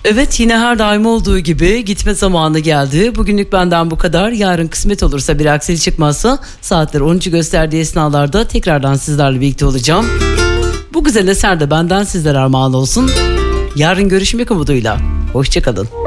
Evet, yine her daim olduğu gibi gitme zamanı geldi. Bugünlük benden bu kadar. Yarın kısmet olursa, bir aksilik çıkmazsa, saatler 13'ü gösterdiği esnalarda tekrardan sizlerle birlikte olacağım. Bu güzel eser de benden sizlere armağan olsun. Yarın görüşmek umuduyla. Hoşçakalın.